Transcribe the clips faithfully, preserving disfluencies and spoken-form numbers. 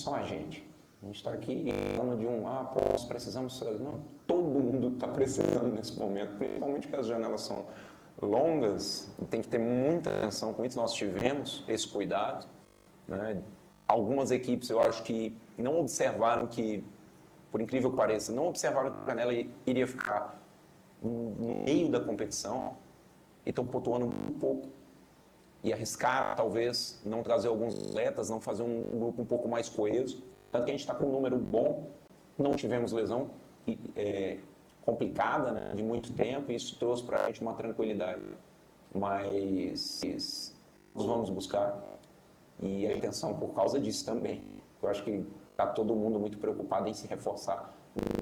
só a gente. A gente está aqui falando de um, ah, pô, nós precisamos... Não, todo mundo está precisando nesse momento, principalmente porque as janelas são longas, tem que ter muita atenção com isso. Nós tivemos esse cuidado, né? Algumas equipes, eu acho que não observaram que, por incrível que pareça, não observaram que a janela iria ficar no meio da competição e estão pontuando um pouco. E arriscar, talvez, não trazer alguns atletas, não fazer um grupo um pouco mais coeso. Tanto que a gente está com um número bom, não tivemos lesão é, complicada, né, de muito tempo, e isso trouxe para a gente uma tranquilidade. Mas nós vamos buscar, e a intenção por causa disso também. Eu acho que está todo mundo muito preocupado em se reforçar.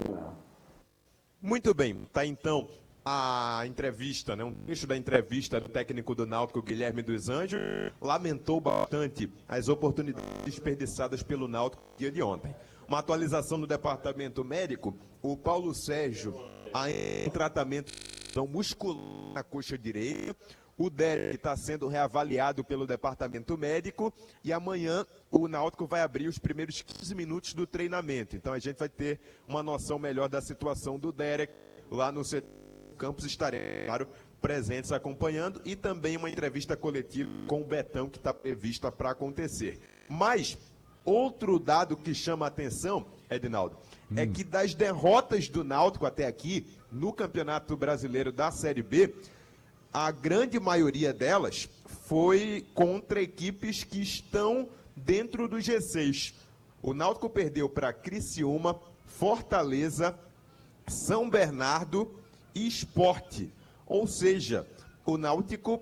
Muito bem, tá então a entrevista, né, um trecho da entrevista do técnico do Náutico, Guilherme dos Anjos, lamentou bastante as oportunidades desperdiçadas pelo Náutico no dia de ontem. Uma atualização do departamento médico, o Paulo Sérgio, em tratamento muscular na coxa direita, o Derek está sendo reavaliado pelo departamento médico e amanhã o Náutico vai abrir os primeiros quinze minutos do treinamento. Então a gente vai ter uma noção melhor da situação do Derek lá no setor Campos, estaremos, claro, presentes acompanhando, e também uma entrevista coletiva com o Betão que está prevista para acontecer. Mas outro dado que chama a atenção, Edinaldo, hum. é que das derrotas do Náutico até aqui no Campeonato Brasileiro da Série B, a grande maioria delas foi contra equipes que estão dentro do G seis. O Náutico perdeu para Criciúma, Fortaleza, São Bernardo e Sport. Ou seja, o Náutico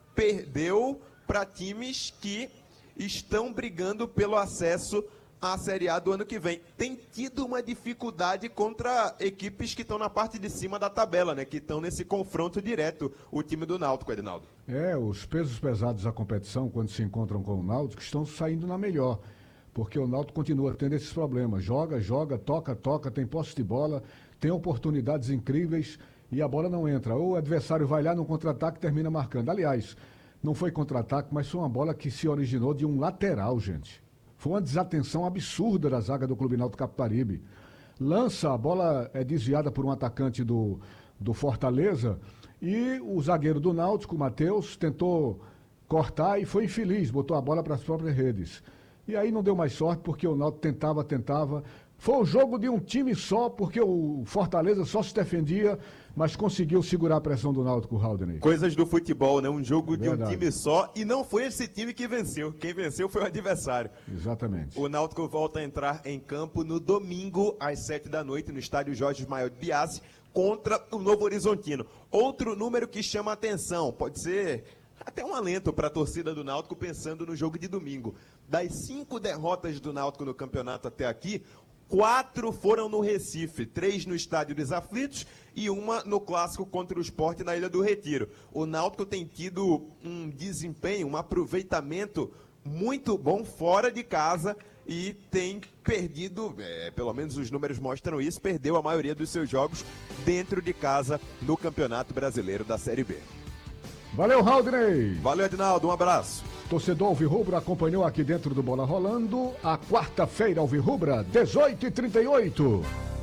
perdeu para times que estão brigando pelo acesso à Série A do ano que vem. Tem tido uma dificuldade contra equipes que estão na parte de cima da tabela, né? Que estão nesse confronto direto, o time do Náutico, Edinaldo. É, os pesos pesados da competição, quando se encontram com o Náutico, estão saindo na melhor. Porque o Náutico continua tendo esses problemas. Joga, joga, toca, toca, tem posse de bola, tem oportunidades incríveis e a bola não entra. Ou o adversário vai lá no contra-ataque e termina marcando. Aliás, não foi contra-ataque, mas foi uma bola que se originou de um lateral, gente. Foi uma desatenção absurda da zaga do Clube Náutico Capibaribe. Lança, a bola é desviada por um atacante do, do Fortaleza e o zagueiro do Náutico, Matheus, tentou cortar e foi infeliz, botou a bola para as próprias redes. E aí não deu mais sorte porque o Náutico tentava, tentava. Foi o jogo de um time só, porque o Fortaleza só se defendia, mas conseguiu segurar a pressão do Náutico, Haldney. Coisas do futebol, né? Um jogo de Verdade. um time só, e não foi esse time que venceu. Quem venceu foi o adversário. Exatamente. O Náutico volta a entrar em campo no domingo, às sete da noite, no estádio Jorge Ismael de Biasi, contra o Novo Horizontino. Outro número que chama a atenção, pode ser até um alento para a torcida do Náutico pensando no jogo de domingo. Das cinco derrotas do Náutico no campeonato até aqui, quatro foram no Recife, três no Estádio dos Aflitos e uma no clássico contra o Sport na Ilha do Retiro. O Náutico tem tido um desempenho, um aproveitamento muito bom fora de casa e tem perdido, é, pelo menos os números mostram isso, perdeu a maioria dos seus jogos dentro de casa no Campeonato Brasileiro da Série B. Valeu, Haldney! Valeu, Edinaldo, um abraço. Torcedor Alvirrubro acompanhou aqui dentro do Bola Rolando a quarta-feira Alvirrubra, dezoito e trinta e oito.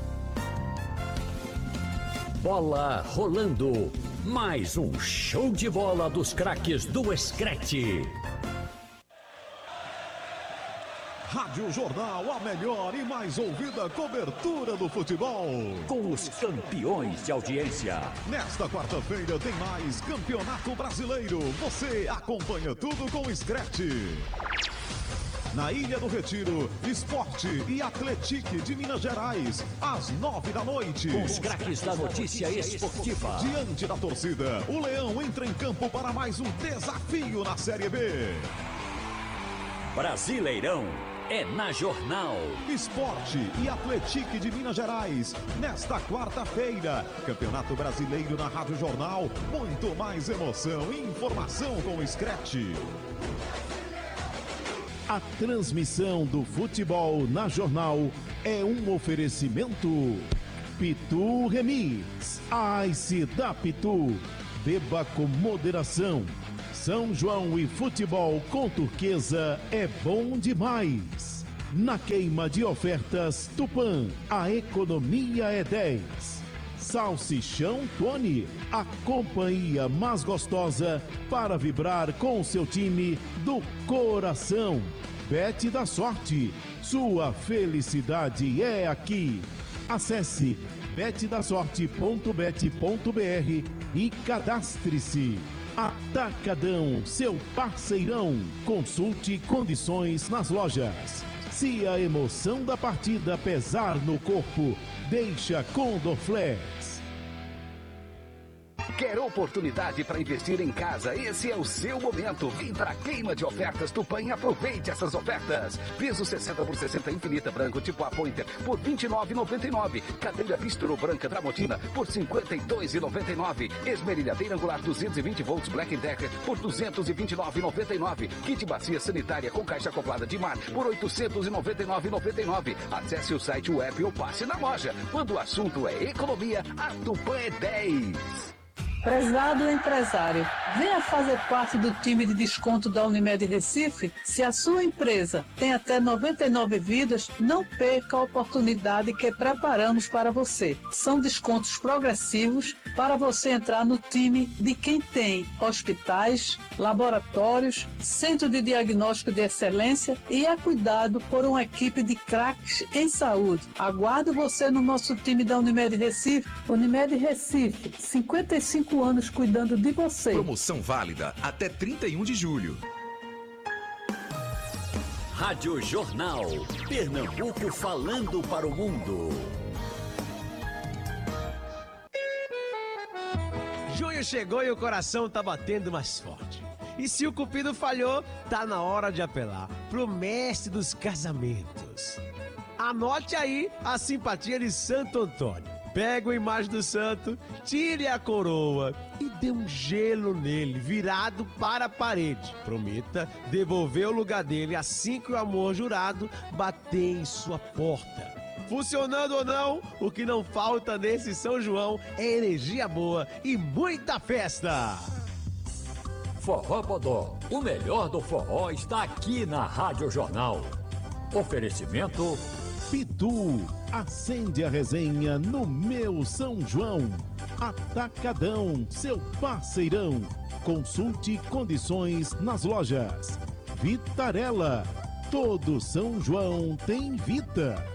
Bola Rolando, mais um show de bola dos craques do Screte. Rádio Jornal, a melhor e mais ouvida cobertura do futebol. Com os campeões de audiência. Nesta quarta-feira tem mais Campeonato Brasileiro. Você acompanha tudo com o Screte. Na Ilha do Retiro, Sport e Atlético de Minas Gerais, às nove da noite. Com os craques da notícia esportiva. Diante da torcida, o Leão entra em campo para mais um desafio na Série B. Brasileirão é na Jornal. Esporte e Atlético de Minas Gerais, nesta quarta-feira. Campeonato Brasileiro na Rádio Jornal. Muito mais emoção e informação com o Screte. A transmissão do futebol na Jornal é um oferecimento. Pitu Remix. Ice da Pitu. Beba com moderação. São João e futebol com Turquesa é bom demais. Na queima de ofertas Tupã, a economia é dez. Salsichão Tony, a companhia mais gostosa para vibrar com o seu time do coração. Bet da Sorte, sua felicidade é aqui. Acesse bet da sorte ponto bet ponto br e cadastre-se. Atacadão, seu parceirão. Consulte condições nas lojas. Se a emoção da partida pesar no corpo, deixa com Dorflex. Quer oportunidade para investir em casa? Esse é o seu momento. Vem para a queima de ofertas Tupã e aproveite essas ofertas. Piso sessenta por sessenta Infinita branco tipo A Pointer por vinte e nove reais e noventa e nove centavos. Cadeira bistro branca Tramontina por cinquenta e dois reais e noventa e nove centavos. Esmerilhadeira angular duzentos e vinte volts Black Decker por duzentos e vinte e nove reais e noventa e nove centavos. Kit bacia sanitária com caixa acoplada de mar por oitocentos e noventa e nove reais e noventa e nove centavos. Acesse o site web ou passe na loja. Quando o assunto é economia, a Tupã é dez. Prezado empresário, venha fazer parte do time de desconto da Unimed Recife. Se a sua empresa tem até noventa e nove vidas, não perca a oportunidade que preparamos para você. São descontos progressivos para você entrar no time de quem tem hospitais, laboratórios, centro de diagnóstico de excelência e é cuidado por uma equipe de craques em saúde. Aguardo você no nosso time da Unimed Recife. Unimed Recife, cinquenta e cinco anos cuidando de você. Promoção válida até trinta e um de julho. Rádio Jornal. Pernambuco falando para o mundo. Junho chegou e o coração tá batendo mais forte. E se o cupido falhou, tá na hora de apelar pro mestre dos casamentos. Anote aí a simpatia de Santo Antônio. Pega a imagem do santo, tire a coroa e dê um gelo nele, virado para a parede. Prometa devolver o lugar dele assim que o amor jurado bater em sua porta. Funcionando ou não, o que não falta nesse São João é energia boa e muita festa. Forró Bodó, o melhor do forró está aqui na Rádio Jornal. Oferecimento Pitu, acende a resenha no meu São João. Atacadão, seu parceirão. Consulte condições nas lojas. Vitarella, todo São João tem Vita.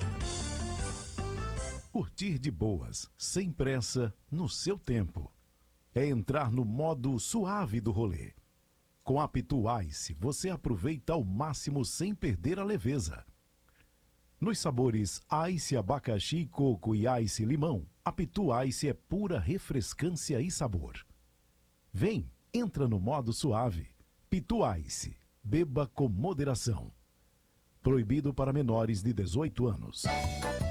Curtir de boas, sem pressa, no seu tempo. É entrar no modo suave do rolê. Com a Pitu Ice, você aproveita ao máximo sem perder a leveza. Nos sabores Ice abacaxi, coco e Ice limão, a Pitu Ice é pura refrescância e sabor. Vem, entra no modo suave. Pitu Ice, beba com moderação. Proibido para menores de dezoito anos.